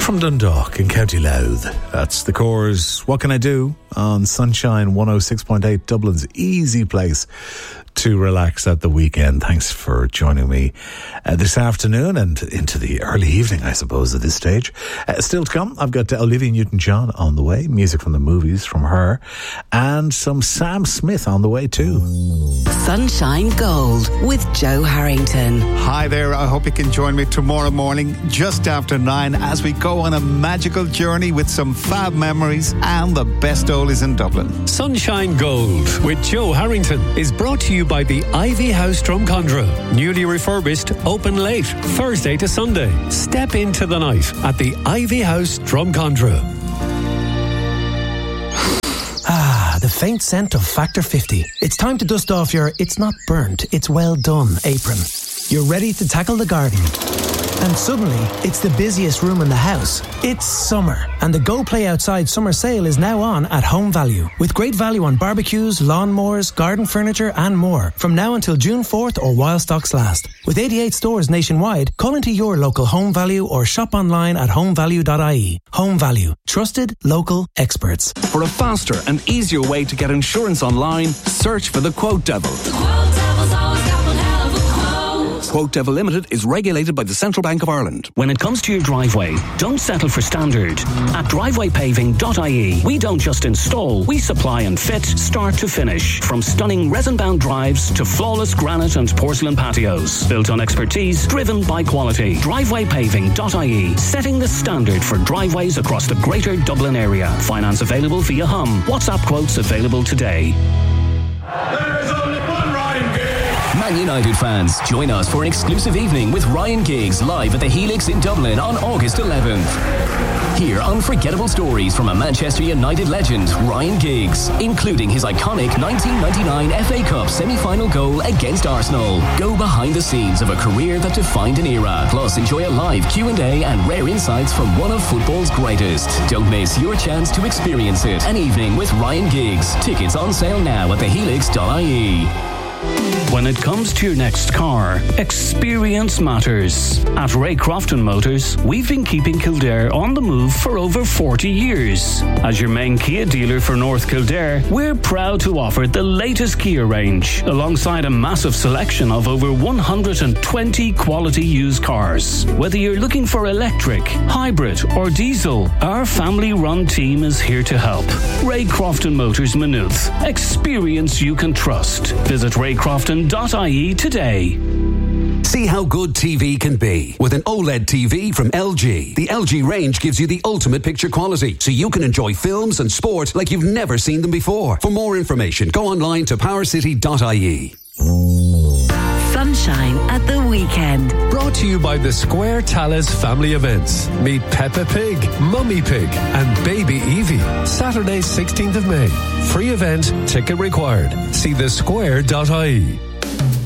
From Dundalk in County Louth. That's the Corrs' What Can I Do on Sunshine 106.8, Dublin's easy place to relax at the weekend. Thanks for joining me this afternoon and into the early evening, I suppose, at this stage. Still to come, I've got Olivia Newton-John on the way, music from the movies from her, and some Sam Smith on the way too. Sunshine Gold with Joe Harrington. Hi there, I hope you can join me tomorrow morning just after 9 as we go on a magical journey with some fab memories and the best oldies in Dublin. Sunshine Gold with Joe Harrington is brought to you by the Ivy House Drumcondra. Newly refurbished, open late, Thursday to Sunday. Step into the night at the Ivy House Drumcondra. The faint scent of Factor 50. It's time to dust off your "it's not burnt, it's well done" apron. You're ready to tackle the garden. And suddenly, it's the busiest room in the house. It's summer, and the Go Play Outside summer sale is now on at Home Value, with great value on barbecues, lawnmowers, garden furniture and more, from now until June 4th or while stocks last. With 88 stores nationwide, call into your local Home Value or shop online at homevalue.ie. Home Value. Trusted, local experts. For a faster and easier way to get insurance online, search for the Quote Devil. Quote Devil Limited is regulated by the Central Bank of Ireland. When it comes to your driveway, don't settle for standard. At drivewaypaving.ie, we don't just install, we supply and fit start to finish. From stunning resin-bound drives to flawless granite and porcelain patios. Built on expertise, driven by quality. Drivewaypaving.ie, setting the standard for driveways across the greater Dublin area. Finance available via Hum. WhatsApp quotes available today. There's only one Ryan Giggs. Man United fans, join us for an exclusive evening with Ryan Giggs live at the Helix in Dublin on August 11th. Hear unforgettable stories from a Manchester United legend, Ryan Giggs, including his iconic 1999 FA Cup semi-final goal against Arsenal. Go behind the scenes of a career that defined an era. Plus, enjoy a live Q&A and rare insights from one of football's greatest. Don't miss your chance to experience it. An evening with Ryan Giggs. Tickets on sale now at thehelix.ie. When it comes to your next car, experience matters. At Ray Crofton Motors, we've been keeping Kildare on the move for over 40 years. As your main Kia dealer for North Kildare, we're proud to offer the latest Kia range, alongside a massive selection of over 120 quality used cars. Whether you're looking for electric, hybrid or diesel, our family-run team is here to help. Ray Crofton Motors Maynooth. Experience you can trust. Visit raycrofton.ie today. See how good TV can be with an OLED TV from LG. The LG range gives you the ultimate picture quality, so you can enjoy films and sport like you've never seen them before. For more information, go online to powercity.ie. Sunshine at the weekend. Brought to you by the Square Talis family events. Meet Peppa Pig, Mummy Pig and Baby Evie. Saturday 16th of May. Free event, ticket required. See thesquare.ie.